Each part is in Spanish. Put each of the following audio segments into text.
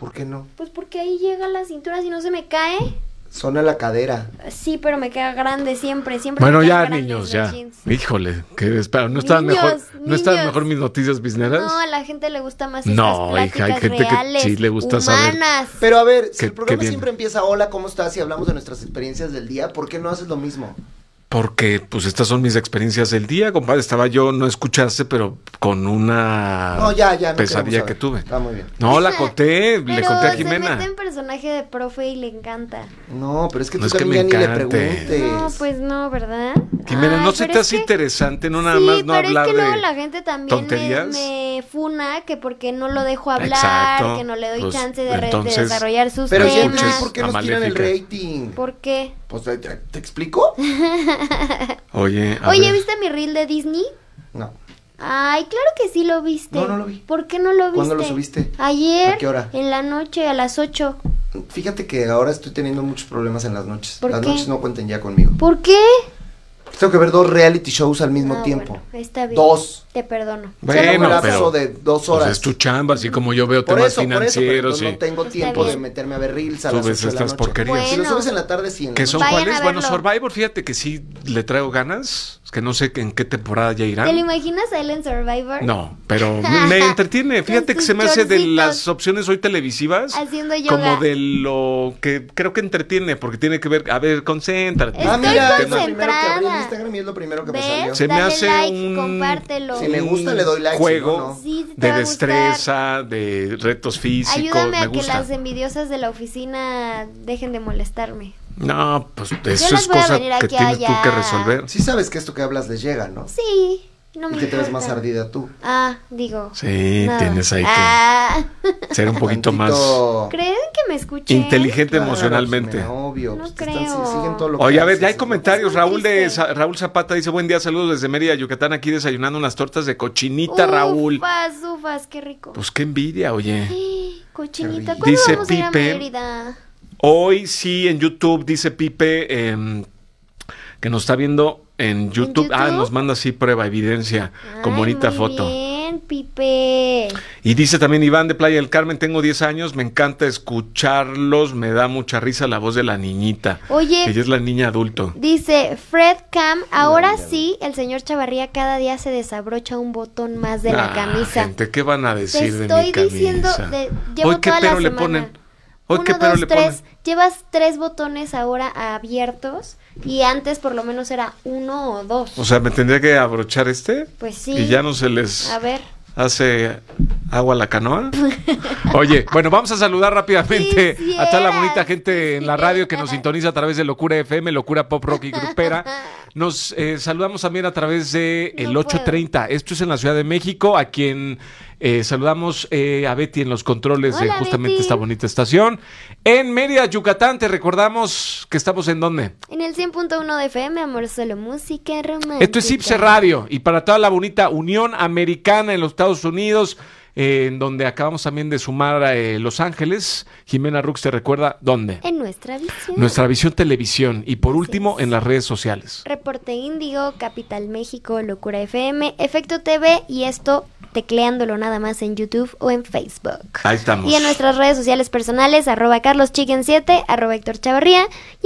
¿Por qué no? Pues porque ahí llega la cintura, si no se me cae. Zona la cadera. Sí, pero me queda grande siempre. Bueno, me ya, quedan grandes niños, los ya. jeans. Híjole, que espera, ¿no estaban mejor mis noticias bizneras? No, a la gente le gusta más No, estas hija, hay pláticas gente que reales, sí le gusta saber. humanas. Pero a ver, si Qué- el programa qué bien. siempre empieza, hola, ¿cómo estás? Y hablamos de nuestras experiencias del día, ¿por qué no haces lo mismo? Porque, pues, estas son mis experiencias del día, compadre. Estaba yo, no escuchaste, pero con una No, ya, no pesadilla queremos que saber. tuve. Está muy bien. No, la conté, le Pero conté a se Jimena. mete en personaje de profe y le encanta. No, pero es que No tú es que también me ya ni le encante. preguntes. No, pues no, ¿verdad? Jimena, ¿no Ay, se pero te es hace que- interesante, no nada sí, más no pero hablar es que luego de la gente también tonterías? me funa que porque no lo dejo hablar, Exacto, que no le doy pues, chance de entonces, desarrollar sus Pero No ya temas. entendí por qué nos a tiran el Maléfica. rating. ¿Por qué? Pues, ¿te explico? Oye, a Oye, ver. ¿viste mi reel de Disney? No. Ay, claro que sí lo viste. No, no lo vi. ¿Por qué no lo viste? ¿Cuándo lo subiste? Ayer. ¿A qué hora? En la noche, a las 8. Fíjate que ahora estoy teniendo muchos problemas en las noches. ¿Por Las qué? noches no cuenten ya conmigo. ¿Por qué? Tengo que ver 2 reality shows al mismo Ah, tiempo. bueno, está bien. 2. Te perdono. Solo un Bueno, lapso pero de 2 pues horas. es tu chamba, así como yo veo Por temas eso, pero financieros entonces no tengo Está tiempo de bien. meterme a ver reels a Tú las ves 8 de la estas noche. porquerías. Si lo Bueno. subes en la tarde, sí. En la ¿Qué son noche. Vayan cuáles? a Bueno, verlo. Survivor, fíjate que sí le traigo ganas. Es que no sé en qué temporada ya irán. ¿Te lo imaginas a él en Survivor? No, pero me entretiene. Fíjate que sus se me hace de chorcitos. las opciones hoy televisivas Haciendo yoga. como de lo que creo que entretiene, porque tiene que ver, a ver, concéntrate. Estoy mira, es lo concentrada. primero que abrí en Instagram y es lo primero que me ¿Ves? salió. Se me Dale hace like, un- compártelo. Si me gusta, le doy like, juego si no, no. Sí, te de va a gustar. destreza, de retos físicos, Ayúdame me a que gusta. las envidiosas de la oficina dejen de molestarme. No, pues eso las es voy a cosa venir que aquí tienes tú allá. que resolver. Sí sabes que esto que hablas les llega, ¿no? Sí, no me Y que te ves importa. más ardida tú. Ah, digo. Sí, nada. tienes ahí que Ah. ser un poquito más Tantito- ¿Creen que me escuché? inteligente Claro, emocionalmente. Jimena, obvio. No pues creo. siguen todo lo que Oye, a ver, haces, ya hay ¿no? comentarios. Es muy Raúl triste. Raúl Zapata dice, buen día, saludos desde Mérida, Yucatán, aquí desayunando unas tortas de cochinita, Raúl. Ufas, qué rico. Pues qué envidia, oye. Cochinita, Qué ¿cuándo Dice vamos a ir a Pipe. Mérida? Hoy sí en YouTube, dice Pipe, que nos está viendo en YouTube. Ah, YouTube? nos manda así prueba, evidencia, con Ay, bonita muy foto. Bien, Pipe. Y dice también Iván de Playa del Carmen, tengo 10 años, me encanta escucharlos, me da mucha risa la voz de la niñita. Oye, Ella es la niña adulto. dice Fred Cam, ahora sí, el señor Chavarría cada día se desabrocha un botón más de la Ah, camisa. gente, ¿qué van a Te decir de estoy mi camisa? diciendo, llevo Hoy qué toda la pero le semana. ponen. Hoy qué Uno, pero dos, le tres. ponen. Llevas 3 botones ahora abiertos y antes por lo menos era 1 o 2. O sea, ¿me tendría que abrochar este? Pues sí. Y ya no se les A ver. hace agua a la canoa. Oye, bueno, vamos a saludar rápidamente a toda la bonita gente en la radio que nos sintoniza a través de Locura FM, Locura Pop Rock y Grupera. Nos saludamos también a través de el No 830. Esto es en la Ciudad de México, a quien saludamos a Betty en los controles de Hola, justamente Betty. esta bonita estación. En Mérida, Yucatán, te recordamos que estamos en ¿dónde? En el 100.1 de FM, amor, solo música romántica. Esto es Ipse Radio y para toda la bonita Unión Americana en los Estados Unidos, en donde acabamos también de sumar a Los Ángeles. Jimena Rux te recuerda dónde. En nuestra visión. Nuestra visión televisión y por Así último es. en las redes sociales. Reporte Índigo, Capital México, Locura FM, Efecto TV y esto tecleándolo nada más en YouTube o en Facebook. Ahí estamos. Y en nuestras redes sociales personales, @CarlosChicken7, @Héctor Chavarría y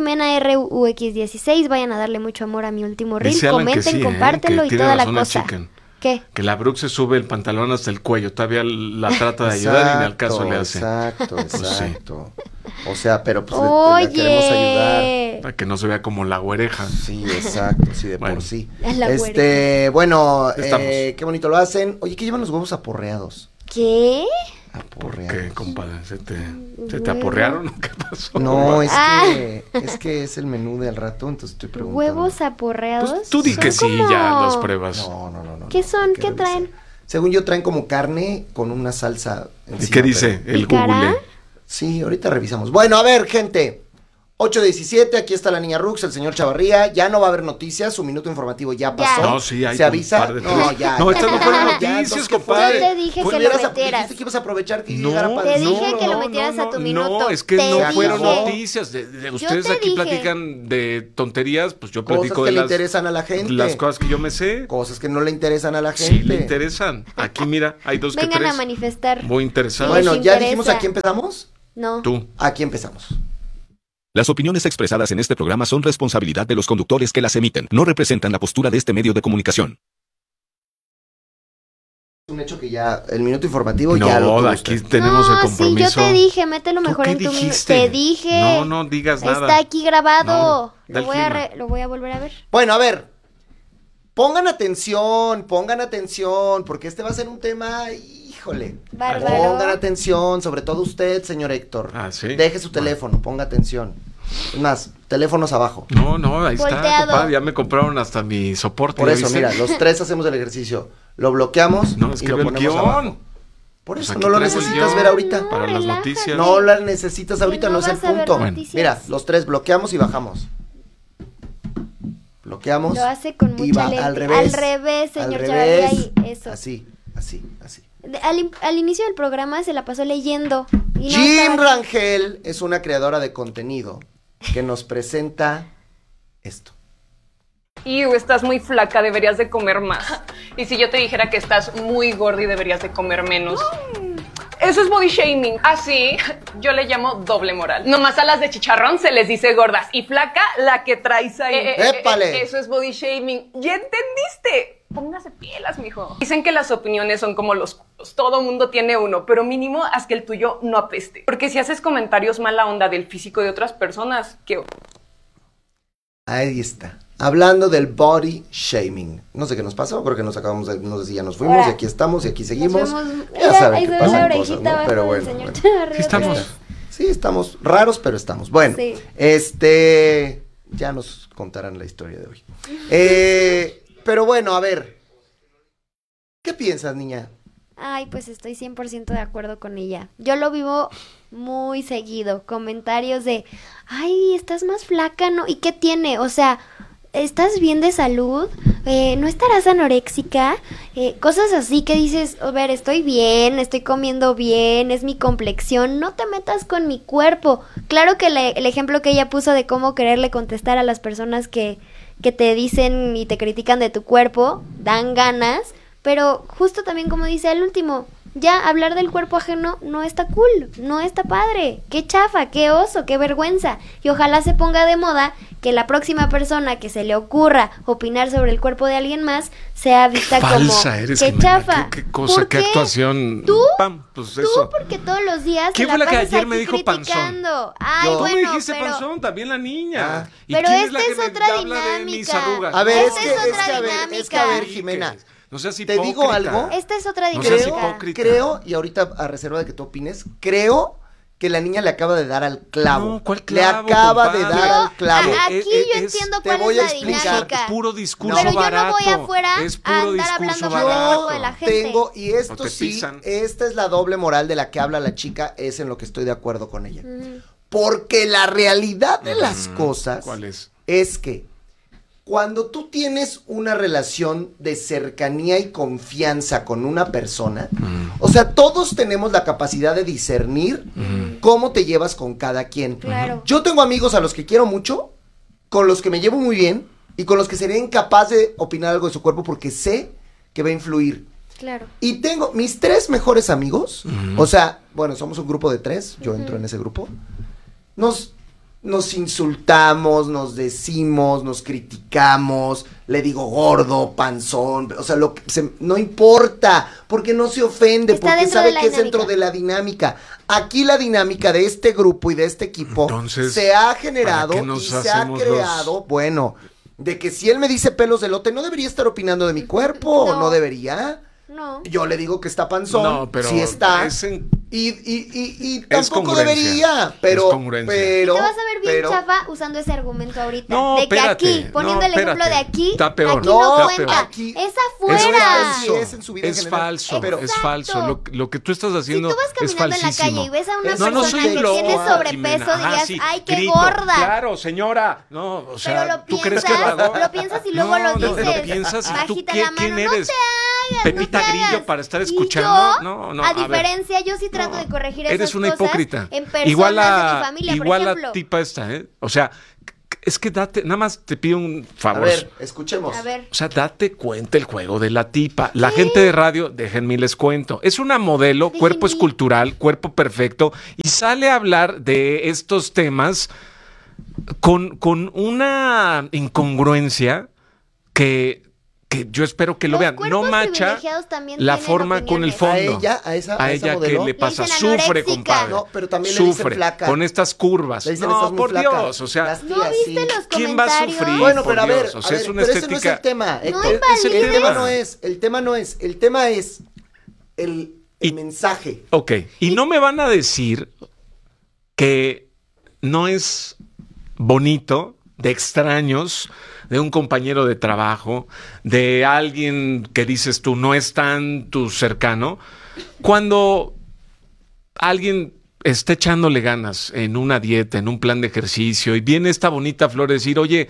@JimenaRUX16. Vayan a darle mucho amor a mi último reel, Dice Alan que comenten, sí, compártelo que y tiene toda la razón el cosa. chicken. ¿Qué? Que la Brooke se sube el pantalón hasta el cuello, todavía la trata de ayudar y ni al caso le hace. Exacto, Pues sí. exacto. O sea, pero pues Oye. le queremos ayudar. Para que no se vea como la güereja. Sí, exacto, sí, de Bueno. por sí. A la Bueno, Estamos. qué bonito lo hacen. Oye, ¿qué llevan los huevos aporreados? ¿Qué? ¿Por Aporreados. qué, compadre? ¿Se te aporrearon o qué pasó? No, Ah. es que es el menú del rato, entonces estoy preguntando. ¿Huevos aporreados? Pues tú di Son que sí, como- ya las pruebas. No. ¿Qué son? Hay que ¿Qué traen? revisar. Según yo traen como carne con una salsa ¿Y encima, qué dice pero- el ¿Picará? Google? Sí, ahorita revisamos. Bueno, a ver, gente. 8:17, aquí está la niña Rux, el señor Chavarría. Ya no va a haber noticias, su minuto informativo ya pasó. No, sí, hay ¿Se avisa? un par de No, ya. No, ya, estas no ya, fueron ya, noticias, entonces, ¿qué compadre. Yo te dije Pues que lo hubieras metieras. dijiste que ibas a aprovechar que No, llegara para Te dije que lo metieras a tu minuto. No, es que Te no dije. fueron noticias. De ustedes te aquí dije. platican de tonterías, pues yo cosas platico que de le interesan a la gente. las cosas que yo me sé. Cosas que no le interesan a la gente. Sí le interesan. Aquí mira, hay dos que Vengan a tres. manifestar. Muy interesados. Bueno, les ya interesa. dijimos aquí empezamos. No. Tú. Aquí empezamos. Las opiniones expresadas en este programa son responsabilidad de los conductores que las emiten. No representan la postura de este medio de comunicación. Un hecho que ya, el minuto informativo No, ya lo tuvo aquí usted. tenemos el compromiso. Sí, yo te dije, mételo ¿Tú mejor qué en tu minuto. dijiste? Te dije. No digas nada. Está aquí grabado. No, da lo, el clima. lo voy a volver a ver. Bueno, a ver. Pongan atención, porque este va a ser un tema, híjole. Bárbaro. Pongan atención, sobre todo usted, señor Héctor. Ah, ¿sí? Deje su teléfono, ponga atención. Es más, teléfonos abajo. No, ahí está, Volteado. compadre. Ya me compraron hasta mi soporte. Por ¿ya eso, viste? mira, los tres hacemos el ejercicio. Lo bloqueamos No, es y que lo veo el ponemos guión. abajo. Por Pues eso aquí no lo traigo el necesitas guión ver ahorita. Para las relájate. noticias. No la necesitas ahorita, Que no no es el vas a ver punto. noticias. Mira, los tres bloqueamos y bajamos. Bloqueamos. Lo hace con y mucha va lente. al revés, señor al Chavarría, revés. y eso. Así. Al inicio del programa se la pasó leyendo. Y no Jim estaba- Rangel es una creadora de contenido que nos presenta esto. Estás muy flaca, deberías de comer más. Y si yo te dijera que estás muy gorda y deberías de comer menos. Eso es body shaming. Así, yo le llamo doble moral. Nomás a las de chicharrón se les dice gordas y flaca la que traes ahí. ¡Épale! Eso es body shaming. ¿Ya entendiste? Póngase pielas, mijo. Dicen que las opiniones son como los culos. Todo mundo tiene uno, pero mínimo haz que el tuyo no apeste. Porque si haces comentarios mala onda del físico de otras personas, ¿qué? Ahí está. Hablando del body shaming. No sé qué nos pasó, creo que nos acabamos de, no sé si ya nos fuimos Ahora, y aquí estamos y aquí Nos seguimos. vemos- Ya Mira, saben ahí que se ve pasan la cosas, orejita ¿no? abajo Pero del bueno. señor Chavarría Aquí estamos. otra vez. Sí, estamos raros, pero estamos. Bueno, Sí. ya nos contarán la historia de hoy. Pero bueno, a ver. ¿Qué piensas, niña? Ay, pues estoy 100% de acuerdo con ella. Yo lo vivo muy seguido. Comentarios de, ay, estás más flaca, ¿no? ¿Y qué tiene? O sea, ¿estás bien de salud? ¿No estarás anoréxica? Cosas así que dices, a ver, estoy bien, estoy comiendo bien, es mi complexión, no te metas con mi cuerpo. Claro que el ejemplo que ella puso de cómo quererle contestar a las personas que te dicen y te critican de tu cuerpo, dan ganas, pero justo también como dice el último, ya hablar del cuerpo ajeno no está cool, no está padre, qué chafa, qué oso, qué vergüenza, y ojalá se ponga de moda que la próxima persona que se le ocurra opinar sobre el cuerpo de alguien más sea vista Falsa como eres, qué Jimena. chafa. ¿Qué cosa, ¿Por qué actuación? ¿Tú? Pam, pues Tú eso. porque todos los días ¿Quién te fue la que pasas ayer me aquí dijo panzón? criticando. Ay, Yo. Tú bueno, me dijiste pero panzón, también la niña. Ah. ¿Y Pero quién es esta la que es me otra habla de mis dinámica. arrugas? A ver, Esta es es que, otra a ver, dinámica. Jimena. No seas Te digo hipócrita. algo. esta es otra No seas dinámica. hipócrita. Creo, y ahorita a reserva de que tú opines, creo que la niña le acaba de dar al clavo. No, ¿cuál Le clavo, acaba de compadre? dar al clavo. Aquí yo Es- entiendo te cuál voy es a la explicar. dinámica. Es puro discurso Pero yo barato. no voy afuera Es a puro andar discurso hablando barato. mal de la gente. Tengo, y O esto te sí, pisan. esta es la doble moral de la que habla la chica, es en lo que estoy de acuerdo con ella. Ujú. Porque la realidad de las cosas ¿Cuál es? que cuando tú tienes una relación de cercanía y confianza con una persona, o sea, todos tenemos la capacidad de discernir cómo te llevas con cada quien. Claro. Yo tengo amigos a los que quiero mucho, con los que me llevo muy bien y con los que sería incapaz de opinar algo de su cuerpo porque sé que va a influir. Claro. Y tengo mis 3 mejores amigos, o sea, bueno, somos un grupo de 3, yo entro en ese grupo, nos insultamos, nos decimos, nos criticamos, le digo gordo, panzón, o sea, no importa, porque no se ofende, Está porque dentro sabe de la que es dentro dinámica. de la dinámica. Aquí la dinámica de este grupo y de este equipo Entonces, se ha generado ¿para qué y nos se ha hacemos creado, bueno, de que si él me dice pelos de lote, no debería estar opinando de mi cuerpo, No. no debería. No. Yo le digo que está panzón. No, pero sí está. Y tampoco congruencia. debería. Pero, Es congruencia. pero. Te vas a ver bien pero- chafa usando ese argumento ahorita. No, de que espérate, aquí, poniendo no, el ejemplo de espérate. aquí, Está peor. aquí No, no, está cuenta. peor. Aquí- Es Es afuera. falso. Es en su vida en Es general. falso. Pero- Es falso. Lo que tú estás Si haciendo tú vas es caminando en la falsísimo. calle y ves a una No, no persona soy que loco, tiene sobrepeso, Jimena. Ajá, dirías, sí, ¡ay, qué grito. gorda! Claro, señora. No, o sea, Pero lo ¿tú crees piensas, que lo piensas y luego no, lo dices. Lo piensas y tú Bajita ¿quién, la mano, quién no eres? te hagas, Pepita no te Grillo hagas. para estar Y escuchando. yo, No, no, a ver. diferencia, yo sí trato de corregir esas Eres una cosas hipócrita. en personas Igual de mi la, familia, igual por la ejemplo. tipa esta, ¿eh? O sea, es que nada más te pido un A favor. ver, escuchemos. A ver. O sea, date cuenta el juego de la tipa. La gente de radio, déjenme les cuento, es una modelo, cuerpo Déjenme. escultural, cuerpo perfecto, y sale a hablar de estos temas con una incongruencia que yo espero que lo Los vean. No cuerpos macha privilegiados también la tienen forma con el opiniones. fondo. A ella, a esa ¿qué modelo, le pasa? dicen Sufre, anoréxica. compadre. No, pero también le dicen Sufre flaca. con estas curvas. Le dicen, No, "Estás muy por flaca". Dios, o sea, Las ¿No tías, viste sí. los ¿quién va a comentarios? sufrir? Bueno, por pero a ver, Dios, o sea, es una pero ese no es estética- el tema, Héctor. Es el el tema tema. no es, el tema es el Y- mensaje. Ok, y no me van a decir que no es bonito de extraños, de un compañero de trabajo, de alguien que dices tú no es tan tu cercano, cuando alguien está echándole ganas en una dieta, en un plan de ejercicio, y viene esta bonita flor a decir, oye,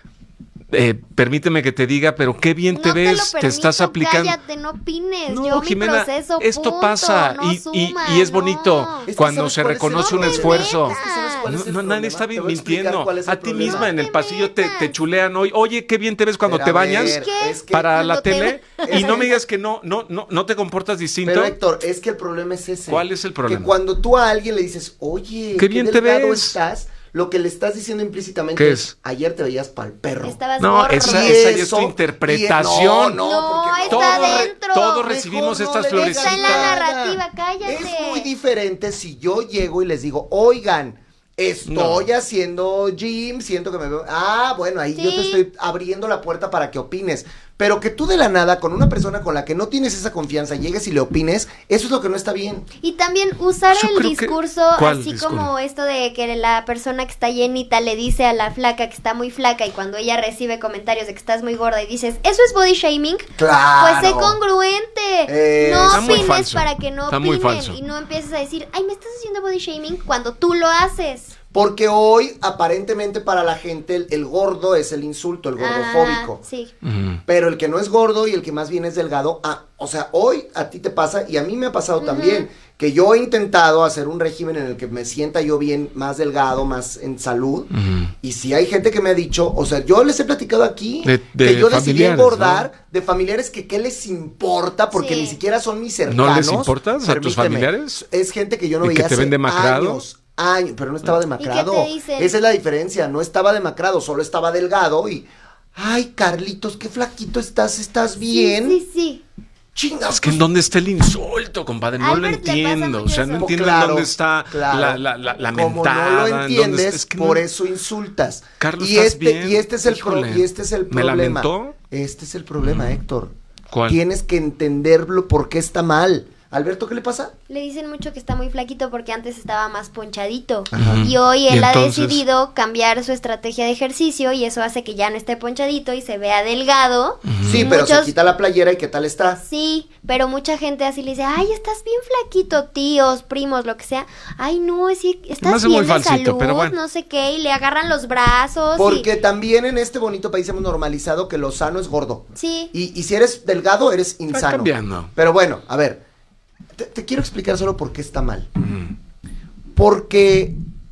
permíteme que te diga, pero qué bien te No ves, lo te permito, estás aplicando. Cállate, no opines. No, Yo mi Jimena, proceso, esto punto, pasa no y suma, es no. bonito Es que cuando ¿sabes se cuál es el reconoce un problema? esfuerzo. Es que ¿sabes cuál es el Nadie problema? está Te voy a explicar mintiendo. cuál es el A ti problema. misma en el No te pasillo te metas. chulean hoy. Oye, qué bien te ves cuando Pero te a bañas ver, ¿Qué? es que- para Cuando la te tele ve- y no me digas que no te comportas distinto. Pero Héctor, es que el problema es ese. ¿Cuál es el problema? Que cuando tú a alguien le dices, oye, Qué bien te delgado ves. estás, lo que le estás diciendo implícitamente ¿Qué es, es? ayer te veías pa'l perro. Estabas No, gordo. esa Y ya es eso- tu interpretación. No, porque está Todos dentro. todos recibimos Mejor no estas le digas florecitas. Está en la nada. narrativa, cállate. Es muy diferente si yo llego y les digo, oigan, estoy haciendo gym, siento que me veo. Ah, bueno, ahí yo te Sí. estoy abriendo la puerta para que opines. Pero que tú de la nada, con una persona con la que no tienes esa confianza, llegues y le opines, eso es lo que no está bien. Y también usar Yo el creo que- discurso ¿Cuál así discurso? como esto de que la persona que está llenita le dice a la flaca que está muy flaca y cuando ella recibe comentarios de que estás muy gorda y dices, ¿eso es body shaming? Claro. Pues sé congruente. No Está muy opines falso. para que no Está muy opinen falso. y no empieces a decir, ay, me estás haciendo body shaming cuando tú lo haces. Porque hoy, aparentemente, para la gente, el gordo es el insulto, el gordofóbico. Ah, sí. Ujú. Pero el que no es gordo y el que más bien es delgado, o sea, hoy a ti te pasa y a mí me ha pasado también, que yo he intentado hacer un régimen en el que me sienta yo bien, más delgado, más en salud, Ujú. y si hay gente que me ha dicho, o sea, yo les he platicado aquí, De que yo decidí familiares, engordar, de familiares que qué les importa, porque Sí. ni siquiera son mis cercanos. ¿No les importas a tus Permíteme, familiares? Es gente que yo no ¿Y veía que te hace ven demacrado? años, pero no estaba demacrado. te dicen? Esa es la diferencia, no estaba demacrado, solo estaba delgado y, ay, Carlitos, qué flaquito estás bien. Sí, sí. Chinga, Es que en dónde está el insulto, compadre, no lo Albert, le pasa entiendo. O mucho sea, eso. no entiendo Claro, en dónde está claro. la Como mentada. no lo en dónde entiendes, está- es que por no- eso insultas. Carlos, y ¿estás bien? y este es el Híjole, y este es el ¿me problema. lamentó? Este es el problema, Héctor. ¿Cuál? Tienes que entenderlo por qué está mal. Alberto, ¿qué le pasa? Le dicen mucho que está muy flaquito porque antes estaba más ponchadito. Ajá. Y hoy Y él ha entonces- decidido cambiar su estrategia de ejercicio y eso hace que ya no esté ponchadito y se vea delgado. Sí, Y pero se muchos- quita la playera y ¿qué tal está? Sí, pero mucha gente así le dice, ay, estás bien flaquito, tíos, primos, lo que sea. Ay, no, es que Me estás hace bien muy de falsito, salud, pero bueno. no sé qué, y le agarran los brazos. Porque también en este bonito país hemos normalizado que lo sano es gordo. Sí. Y si eres delgado, eres insano. cambiando. Pero bueno, a ver, te quiero explicar solo por qué está mal. Ujú. Porque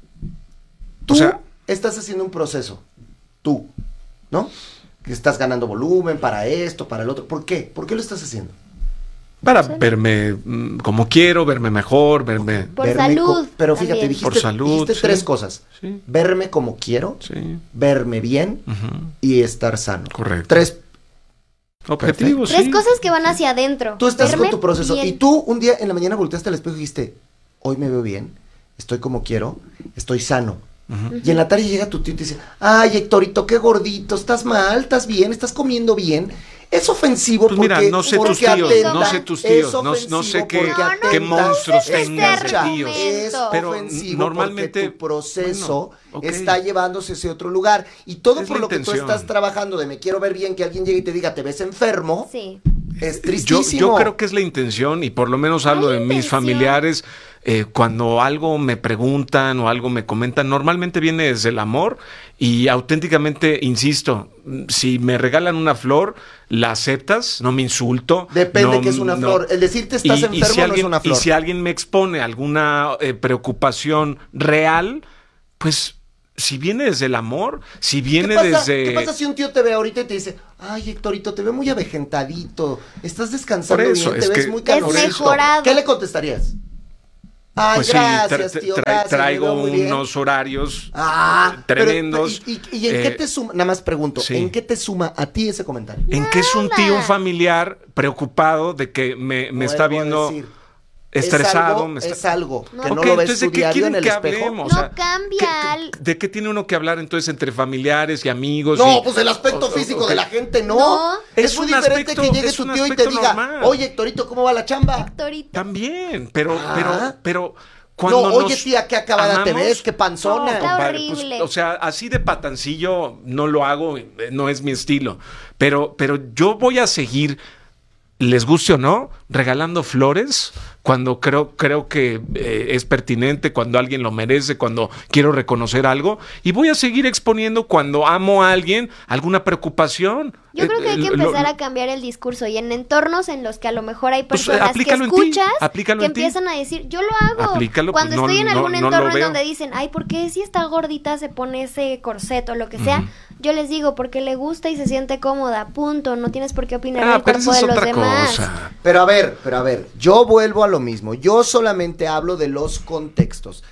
tú O sea- estás haciendo un proceso. Tú, ¿no? Que estás ganando volumen para esto, para el otro. ¿Por qué? ¿Por qué lo estás haciendo? Para verme como quiero, verme mejor, verme... Por Verme salud. pero fíjate, también. dijiste, Por salud, dijiste sí. 3 cosas. Sí. Verme como quiero, Sí, verme bien ujú. y estar sano. Correcto. 3. Objetivos, Tres sí. cosas que van hacia adentro. Tú estás Verme con tu proceso bien. y tú un día en la mañana volteaste al espejo y dijiste, hoy me veo bien, estoy como quiero, estoy sano. Ujú. Y en la tarde llega tu tío y te dice, ay, Héctorito, qué gordito, estás mal, estás bien, estás comiendo bien. Es ofensivo Pues mira, porque, no sé porque tus tíos, atenta. no sé tus tíos, Es no ofensivo sé qué, porque atenta. qué monstruos Este tengas de argumento. tíos. Es Pero ofensivo normalmente porque tu proceso bueno, ok. está llevándose a ese otro lugar. Y todo Es por la lo que tú intención. estás trabajando de me quiero ver bien, que alguien llegue y te diga, te ves enfermo, Sí. es Yo tristísimo. creo que es la intención y por lo menos hablo de Hay mis intención. familiares. Cuando algo me preguntan o algo me comentan, normalmente viene desde el amor y auténticamente, insisto, si me regalan una flor, la aceptas, no me insulto. Depende no- que es una no- flor. El decirte estás enfermo si no alguien, es una flor. Y si alguien me expone alguna preocupación real, pues si viene desde el amor, si viene ¿Qué pasa, desde... ¿Qué pasa si un tío te ve ahorita y te dice, ay, Héctorito, te ve muy avejentadito, estás descansando Por eso, bien, es te ves que- muy por calorcito? Desmejorado. ¿Qué le contestarías? Ay, Pues gracias, sí, tío, gracias, me traigo veo muy bien. unos horarios Pero, tremendos. ¿y en qué te suma? Nada más pregunto, sí. ¿en qué te suma a ti ese comentario? ¿En qué es un tío, un familiar preocupado de que me está Vuelvo a viendo decir, estresado? Es algo que Ok, no lo ves entonces, tu ¿de qué diario en quieren el que espejo. hablemos? No cambia. ¿De qué tiene uno que hablar entonces entre familiares y amigos? No, y- pues el aspecto físico ok. de la gente no. No. Es Es muy un diferente aspecto- que llegue es tu un tío y te aspecto diga, normal. oye, Héctorito, ¿cómo va la chamba? Héctorito. También, pero No, cuando oye, nos tía, qué acabada te amamos, ves, qué panzona. no, Está compadre, horrible. pues, o sea, así de patancillo no lo hago, no es mi estilo. Pero yo voy a seguir, les guste o no, regalando flores cuando creo que es pertinente, cuando alguien lo merece, cuando quiero reconocer algo. Y voy a seguir exponiendo cuando amo a alguien alguna preocupación. Yo creo que hay que Lo- empezar a cambiar el discurso y en entornos en los que a lo mejor hay Pues, personas que aplícalo en ti, escuchas aplícalo que en ti. empiezan a decir, yo lo hago. Aplícalo, Cuando pues, no, estoy en no, algún no lo entorno en veo. donde dicen, ay, ¿por qué si está gordita se pone ese corset o lo que sea? Yo les digo, porque le gusta y se siente cómoda, punto. No tienes por qué opinar del pero eso cuerpo es de los otra demás. cosa. Pero a ver, yo vuelvo a lo mismo. Yo solamente hablo de los contextos.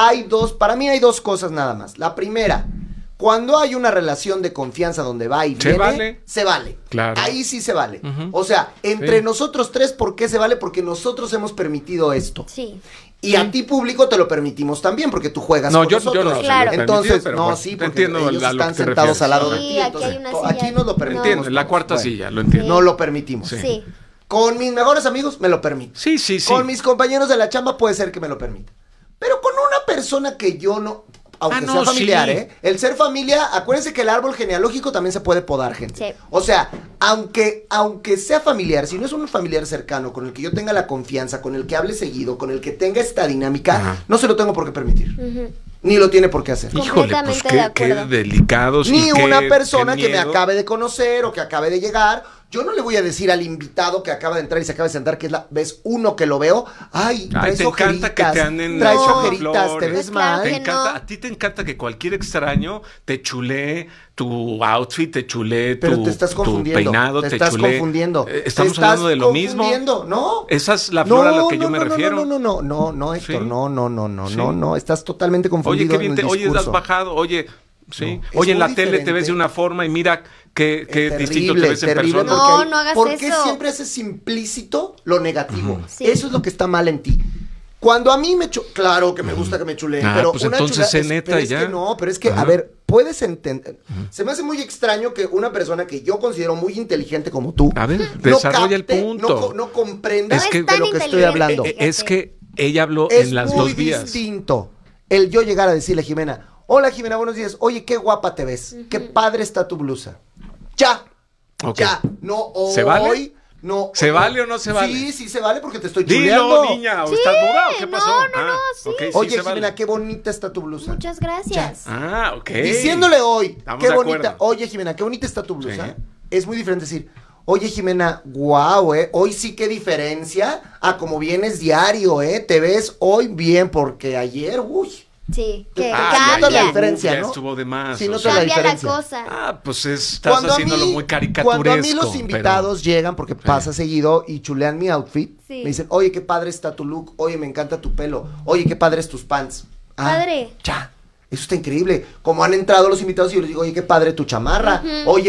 Para mí hay dos cosas nada más. La primera, cuando hay una relación de confianza donde va y Se viene, vale. se vale. Claro. Ahí sí se vale. Ujú. O sea, entre Sí. nosotros tres, ¿por qué se vale? Porque nosotros hemos permitido esto. Sí. Y a ti público te lo permitimos también, porque tú juegas No, con yo nosotros. no se lo he Claro. permitido, Entonces, pero no, bueno, sí, te porque entiendo ellos a lo están que te sentados refieres. al lado de Sí, ti. aquí entonces, hay una aquí silla. nos lo No. permitimos. Entiendo, la todos. cuarta Bueno, silla, lo entiendo. No lo permitimos. Sí. Con mis mejores amigos me lo permito. Sí, sí, sí. Con mis compañeros de la chamba puede ser que me lo permita. Pero con una persona que yo no, aunque no, sea familiar, sí. el ser familia, acuérdense que el árbol genealógico también se puede podar, gente. Sí. O sea, aunque sea familiar, si no es un familiar cercano con el que yo tenga la confianza, con el que hable seguido, con el que tenga esta dinámica, Ajá. no se lo tengo por qué permitir. Ujú. Ni lo tiene por qué hacer. Híjole, pues Completamente de qué acuerdo. delicados. Ni y qué- una persona qué que me miedo. acabe de conocer o que acabe de llegar. Yo no le voy a decir al invitado que acaba de entrar y se acaba de sentar, que es la vez uno que lo veo. Ay, traes te encanta que ojeritas, te anden traes echando ojeritas, te flores. ves Pues claro mal. Te que encanta, no. a ti te encanta que cualquier extraño te chulee tu outfit, te chulee Pero tu, te estás tu confundiendo. peinado, te te estás chulee. confundiendo. Estamos Te estás hablando de lo mismo. confundiendo, ¿no? Esa es la flor a la que yo me refiero. No, Héctor, Sí. no, Sí. no, estás totalmente Oye, confundido qué bien en el oye, has discurso. bajado, oye, sí. No, es Oye, en muy la tele te ves diferente. de una forma y mira qué Terrible, distinto te ves en terrible, persona. No, porque no hagas ¿por qué eso? siempre haces implícito lo negativo? Sí. Eso es lo que está mal en ti. Cuando a mí claro que me gusta que me chuleen, Ah, pero pues una entonces sé es- neta pero es ya. que no, pero es que, Ajá. a ver, puedes entender. Se me hace muy extraño que una persona que yo considero muy inteligente como tú, A ver, no desarrolla el capte, punto. no comprenda Es que- de lo que estoy inteligente. hablando. Es que ella habló Es en las muy dos vías. distinto el yo llegar a decirle a Jimena, hola Jimena, buenos días, oye, qué guapa te ves, qué padre está tu blusa. Ya, Ok. ya, no hoy, ¿Se vale? no. ¿Se vale o no se vale? Sí, sí se vale porque te estoy Dilo, chuleando. niña, ¿o estás muda o qué no, pasó? no, sí. ok, sí Oye, se Jimena, vale. qué bonita está tu blusa. Muchas gracias. Ah, ok. Diciéndole hoy, Estamos qué de bonita, acuerdo. oye Jimena, qué bonita está tu blusa. Sí. Es muy diferente decir, oye Jimena, guau, hoy sí qué diferencia a como vienes diario, te ves hoy bien porque ayer, uy. Sí, que Ah, cambia. la diferencia, ya ¿no? estuvo de más. Sí, o no sea. te la Cambia la diferencia. cosa. Ah, pues estás haciéndolo muy caricaturesco. Cuando a mí los pero- invitados llegan, porque pasa seguido, y chulean mi outfit, Sí. me dicen, oye, qué padre está tu look, oye, me encanta tu pelo, oye, qué padres tus pants. Padre. Ya, eso está increíble. Como han entrado los invitados y yo les digo, oye, qué padre tu chamarra,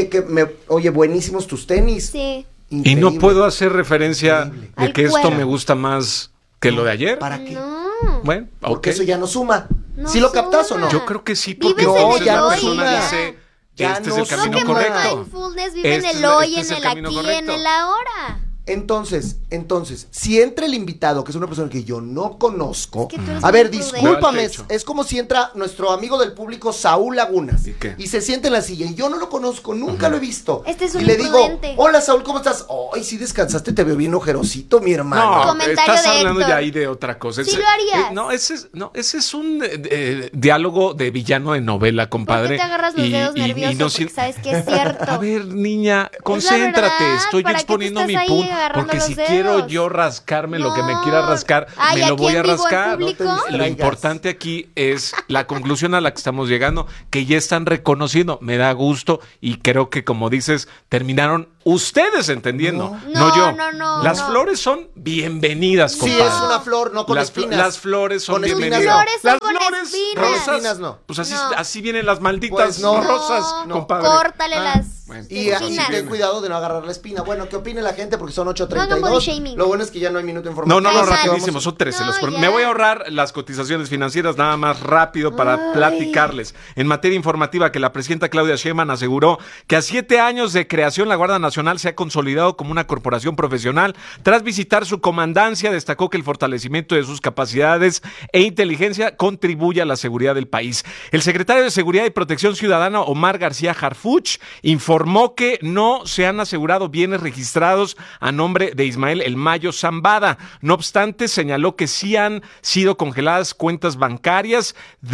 oye, buenísimos tus tenis. Sí. Y Increíble. no puedo hacer referencia Increíble. de Al que esto cuero. me gusta más que lo de ayer. ¿Para qué? No. Bueno, ok. Porque eso ya no suma. No ¿Sí lo captas o suma. no? Yo creo que sí, porque Vives en entonces el la hoy. persona ya. dice, Ya este no es el camino Porque correcto. mindfulness vive en Este el es- hoy, este es en el el camino aquí, correcto. en el ahora. Entonces, si entra el invitado, que es una persona que yo no conozco, Es que tú eres a ver, muy prudente. discúlpame, Veo al techo. es como si entra nuestro amigo del público, Saúl Lagunas, ¿Y qué? se sienta en la silla, y yo no lo conozco, nunca lo he visto. Este es un y le digo, imprudente. hola Saúl, ¿cómo estás? Ay, sí descansaste, te veo bien ojerosito, mi hermano. No, Comentario estás de hablando Héctor. ya ahí de otra cosa. Sí lo harías. Ese es un diálogo de villano de novela, ¿Por compadre. qué te agarras los dedos nerviosos? no Porque si- sabes que es cierto. A ver, niña, concéntrate. verdad, Estoy yo ¿para qué te exponiendo estás mi ahí punto. agarrando Porque los si dedos? quiero yo rascarme lo que me No. quiera rascar, Ay, me lo ¿aquí voy a en vivo, en rascar. público? No te Lo distraigas. importante aquí es la conclusión a la que estamos llegando, que ya están reconociendo. Me da gusto y creo que, como dices, terminaron ustedes entendiendo, no yo. No, Las no. flores son bienvenidas, Sí, compadre. es una flor, no con espinas. Las flores son Con espinas bienvenidas. no. Las flores son Las con flores espinas. rosas, Con espinas no. pues así, No. así vienen las malditas Pues no. rosas, No, compadre. córtale las bueno. Y espinas. ten cuidado de no agarrar la espina. Bueno, ¿qué opine la gente? Porque son No hagan 8:32. body shaming. Lo bueno es que ya no hay minuto No, informativo. no, no, Exacto. rapidísimo, son 13. No, ya. Me voy a ahorrar las cotizaciones financieras nada más rápido para platicarles. En materia informativa, que la presidenta Claudia Sheinbaum aseguró que a 7 años de creación la Guardia Nacional se ha consolidado como una corporación profesional. Tras visitar su comandancia, destacó que el fortalecimiento de sus capacidades e inteligencia contribuye a la seguridad del país. El secretario de Seguridad y Protección Ciudadana, Omar García Harfuch, informó que no se han asegurado bienes registrados a nombre de Ismael El Mayo Zambada. No obstante, señaló que sí han sido congeladas cuentas bancarias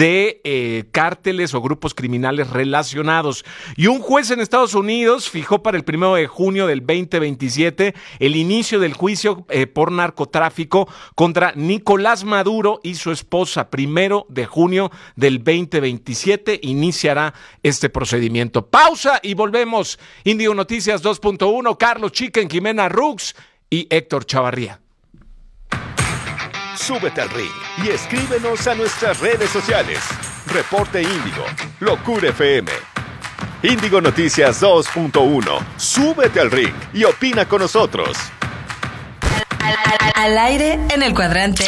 de cárteles o grupos criminales relacionados. Y un juez en Estados Unidos fijó para el 1 de junio del 2027 el inicio del juicio por narcotráfico contra Nicolás Maduro y su esposa. 1 de junio del 2027 iniciará este procedimiento. Pausa y volvemos. Índigo Noticias 2.1, Carlos Chicken, Jimena Rux y Héctor Chavarría. Súbete al ring y escríbenos a nuestras redes sociales. Reporte Índigo, Locura FM. Índigo Noticias 2.1. Súbete al ring y opina con nosotros. Al aire en el cuadrante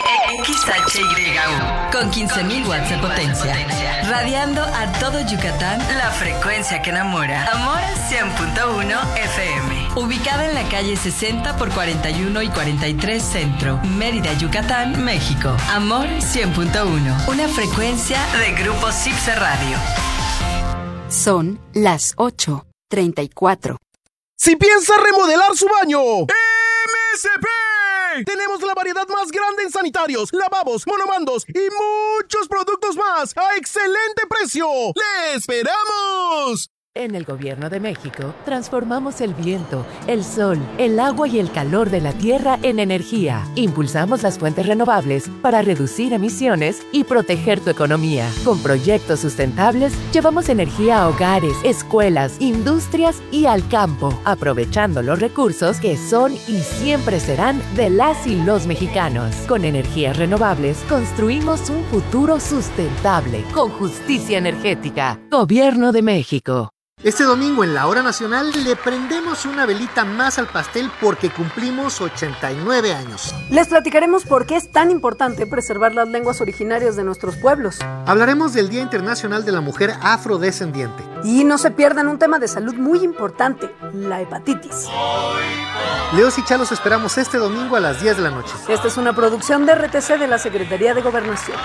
XHYU con 15.000 watts de potencia, radiando a todo Yucatán la frecuencia que enamora. Amor 100.1 FM, ubicada en la calle 60 por 41 y 43 Centro, Mérida, Yucatán, México. Amor 100.1, una frecuencia de Grupo Cipse Radio. Son las 8:34. Si piensa remodelar su baño, MSP. Tenemos la variedad más grande en sanitarios, lavabos, monomandos y muchos productos más a excelente precio. ¡Le esperamos! En el Gobierno de México, transformamos el viento, el sol, el agua y el calor de la tierra en energía. Impulsamos las fuentes renovables para reducir emisiones y proteger tu economía. Con proyectos sustentables, llevamos energía a hogares, escuelas, industrias y al campo, aprovechando los recursos que son y siempre serán de las y los mexicanos. Con energías renovables, construimos un futuro sustentable, con justicia energética. Gobierno de México. Este domingo en la Hora Nacional le prendemos una velita más al pastel porque cumplimos 89 años. Les platicaremos por qué es tan importante preservar las lenguas originarias de nuestros pueblos. Hablaremos del Día Internacional de la Mujer Afrodescendiente. Y no se pierdan un tema de salud muy importante, la hepatitis. Leos y Chalos esperamos este domingo a las 10 de la noche. Esta es una producción de RTC de la Secretaría de Gobernación.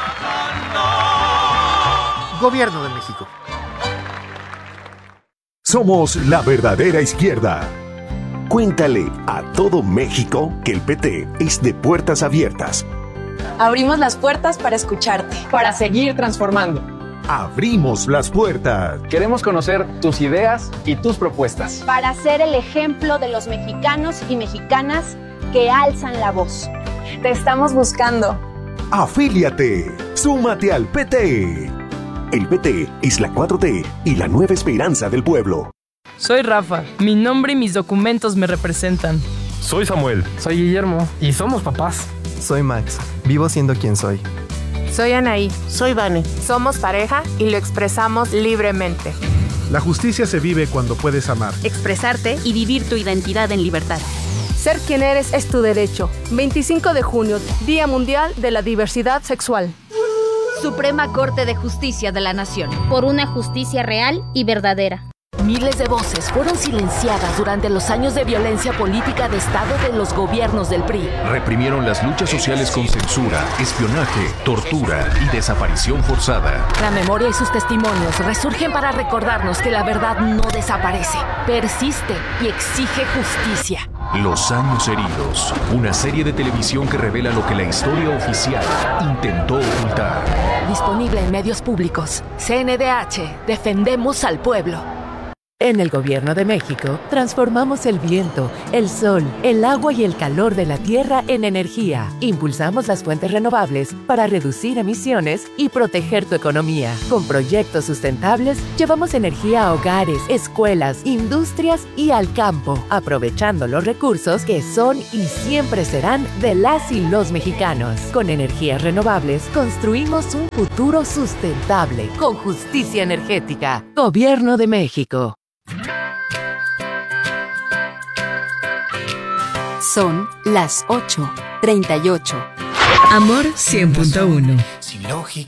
Gobierno de México. Somos la verdadera izquierda. Cuéntale a todo México que el PT es de puertas abiertas. Abrimos las puertas para escucharte, para seguir transformando. Abrimos las puertas. Queremos conocer tus ideas y tus propuestas. Para ser el ejemplo de los mexicanos y mexicanas que alzan la voz. Te estamos buscando. Afíliate. Súmate al PT. El PT es la 4T y la nueva esperanza del pueblo. Soy Rafa. Mi nombre y mis documentos me representan. Soy Samuel. Soy Guillermo. Y somos papás. Soy Max. Vivo siendo quien soy. Soy Anaí. Soy Vane. Somos pareja y lo expresamos libremente. La justicia se vive cuando puedes amar, expresarte y vivir tu identidad en libertad. Ser quien eres es tu derecho. 25 de junio, Día Mundial de la Diversidad Sexual. Suprema Corte de Justicia de la Nación. Por una justicia real y verdadera. Miles de voces fueron silenciadas durante los años de violencia política de Estado de los gobiernos del PRI. Reprimieron las luchas sociales con censura, espionaje, tortura y desaparición forzada. La memoria y sus testimonios resurgen para recordarnos que la verdad no desaparece, persiste y exige justicia. Los años heridos, una serie de televisión que revela lo que la historia oficial intentó ocultar. Disponible en medios públicos. CNDH, defendemos al pueblo. En el Gobierno de México, transformamos el viento, el sol, el agua y el calor de la tierra en energía. Impulsamos las fuentes renovables para reducir emisiones y proteger tu economía. Con proyectos sustentables, llevamos energía a hogares, escuelas, industrias y al campo, aprovechando los recursos que son y siempre serán de las y los mexicanos. Con energías renovables, construimos un futuro sustentable, con justicia energética. Gobierno de México. Son las 8:38. Amor 100.1. Sin lógica.